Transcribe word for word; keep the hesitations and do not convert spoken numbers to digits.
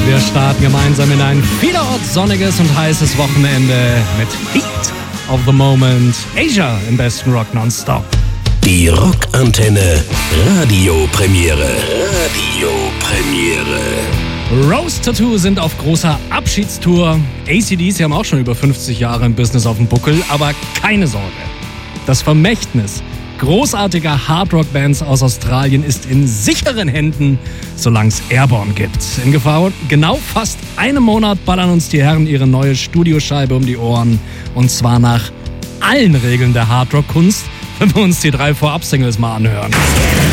Wir starten gemeinsam in ein vielerorts sonniges und heißes Wochenende mit Heat of the Moment. Asia im besten Rock nonstop. Die Rockantenne Radiopremiere. Radiopremiere. Rose Tattoo sind auf großer Abschiedstour. A C D C haben auch schon über fünfzig Jahre im Business auf dem Buckel, aber keine Sorge. Das Vermächtnis großartiger Hardrock-Bands aus Australien ist in sicheren Händen, solange es Airborne gibt. In Gefahr, genau fast einem Monat ballern uns die Herren ihre neue Studioscheibe um die Ohren. Und zwar nach allen Regeln der Hardrock-Kunst, wenn wir uns die drei Vorab-Singles mal anhören.